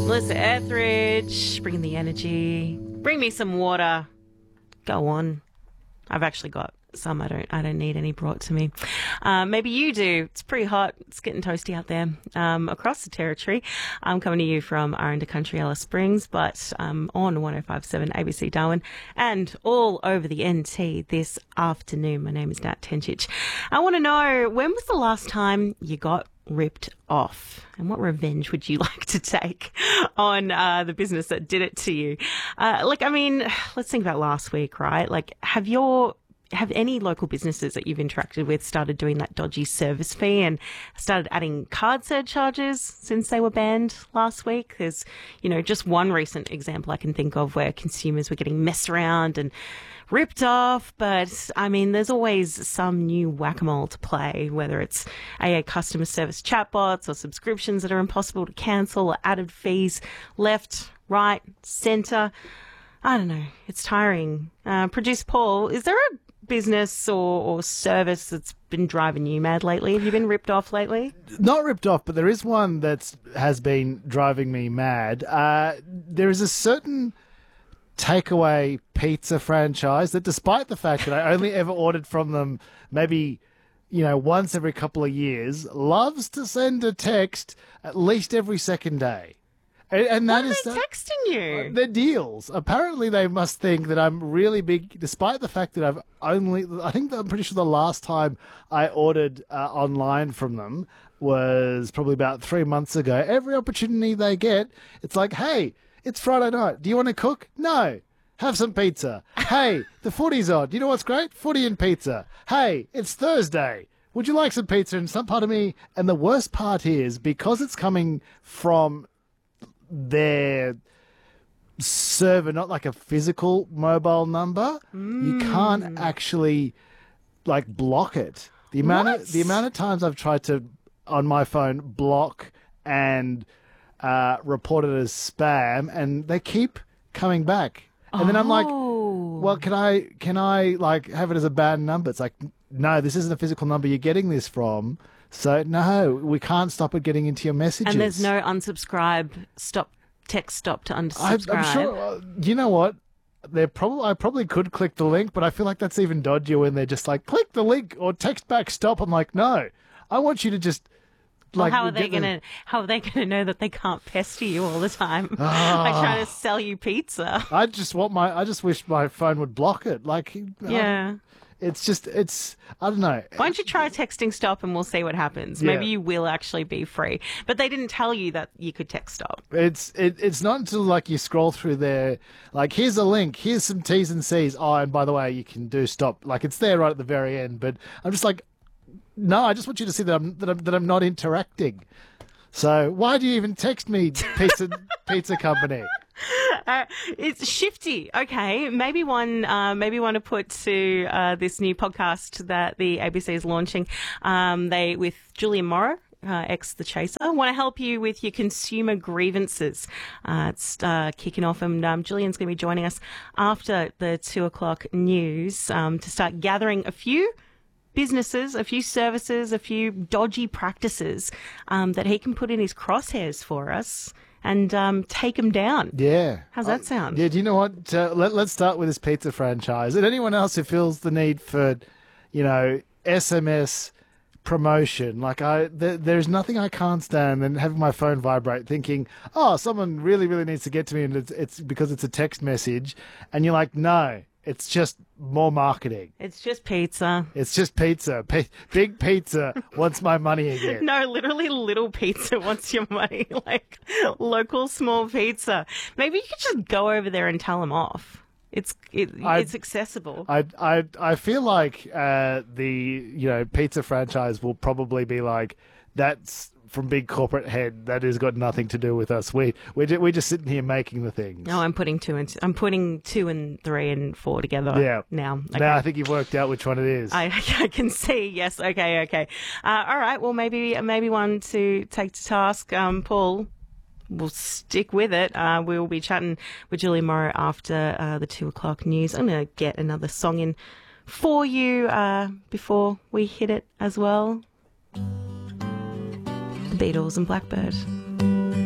Melissa Etheridge, bringing the energy. Bring me some water. Go on. I've actually got some. I don't need any brought to me. Maybe you do. It's pretty hot. It's getting toasty out there across the territory. I'm coming to you from Aranda Country, Alice Springs, but on 105.7 ABC Darwin and all over the NT this afternoon. My name is Nat Tenchich. I want to know, when was the last time you got ripped off, and what revenge would you like to take on the business that did it to you? Let's think about last week, right? Like, have any local businesses that you've interacted with started doing that dodgy service fee and started adding card surcharges since they were banned last week? There's, just one recent example I can think of where consumers were getting messed around and ripped off, but there's always some new whack-a-mole to play, whether it's AA customer service chatbots or subscriptions that are impossible to cancel or added fees left, right, centre. I don't know. It's tiring. Producer Paul, is there a business or service that's been driving you mad lately? Have you been ripped off lately? Not ripped off, but there is one that has been driving me mad. There is a certain takeaway pizza franchise that, despite the fact that I only ever ordered from them maybe once every couple of years, loves to send a text at least every second day. And that is texting you? They're deals. Apparently, they must think that I'm really big, despite the fact that I'm pretty sure the last time I ordered online from them was probably about 3 months ago. Every opportunity they get, it's like, hey, it's Friday night. Do you want to cook? No. Have some pizza. Hey, the footy's on. Do you know what's great? Footy and pizza. Hey, it's Thursday. Would you like some pizza? And some part of me, and the worst part is, because it's coming from their server, not like a physical mobile number, you can't actually block it. The amount of times I've tried to, on my phone, block and report it as spam, and they keep coming back. And then I'm like, well, can I have it as a bad number? It's like, no, this isn't a physical number you're getting this from. So no, we can't stop it getting into your messages. And there's no unsubscribe, text stop to unsubscribe. I'm sure. You know what? I probably could click the link, but I feel like that's even dodgier when they're just like, click the link or text back stop. I'm like, no, I want you to just. How are they gonna know that they can't pester you all the time by trying to sell you pizza? I just wish my phone would block it. Yeah. I don't know. Why don't you try texting stop and we'll see what happens? Yeah. Maybe you will actually be free. But they didn't tell you that you could text stop. It's not until you scroll through there, here's a link, here's some T's and C's. Oh, and by the way, you can do stop. It's there right at the very end. But I'm just like, no, I just want you to see that I'm not interacting. So why do you even text me, pizza company? It's shifty. Okay, maybe one to put to this new podcast that the ABC is launching. They with Julian Morrow. Ex The Chaser, want to help you with your consumer grievances. It's kicking off, and Julian's going to be joining us after the 2:00 news to start gathering a few businesses, a few services, a few dodgy practices that he can put in his crosshairs for us and take them down. Yeah. How's that sound? Yeah, do you know what? Let's start with this pizza franchise. And anyone else who feels the need for, SMS promotion, there's nothing I can't stand than having my phone vibrate thinking, oh, someone really, really needs to get to me, and it's because it's a text message. And you're like, no. It's just more marketing. It's just pizza. It's just pizza. Big pizza wants my money again. No, literally little pizza wants your money. Local small pizza. Maybe you could just go over there and tell them off. It's accessible. I feel like the pizza franchise will probably be like, that's from big corporate head, that has got nothing to do with us. We're just sitting here making the things. No, I'm putting 2 and 3 and 4 together. Yeah. Now. Okay. Now I think you've worked out which one it is. I can see. Yes. Okay. All right. Well, maybe one to take to task. Paul, we'll stick with it. We'll be chatting with Julian Morrow after the 2:00 news. I'm going to get another song in for you before we hit it as well. The Beatles and Blackbird.